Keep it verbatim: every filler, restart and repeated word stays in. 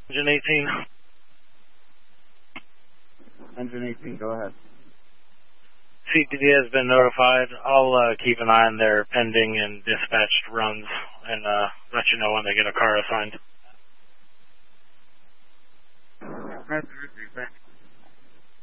Engine eighteen. Engine eighteen, go ahead. C P D has been notified. I'll uh, keep an eye on their pending and dispatched runs and uh, let you know when they get a car assigned. Absolutely, thanks.